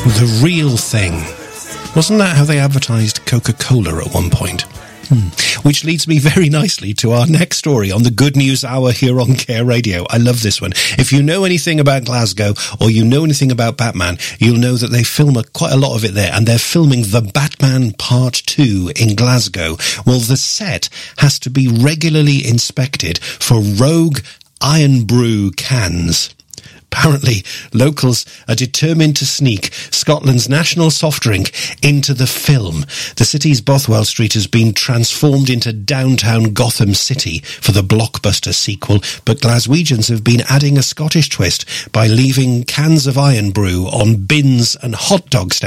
The real thing. Wasn't that how they advertised Coca-Cola at one point? Which leads me very nicely to our next story on the Good News Hour here on Care Radio. I love this one. If you know anything about Glasgow or you know anything about Batman, you'll know that they film quite a lot of it there, and they're filming The Batman Part 2 in Glasgow. Well, the set has to be regularly inspected for rogue Iron Brew cans. Apparently, locals are determined to sneak Scotland's national soft drink into the film. The city's Bothwell Street has been transformed into downtown Gotham City for the blockbuster sequel, but Glaswegians have been adding a Scottish twist by leaving cans of Iron Brew on bins and hot dog stands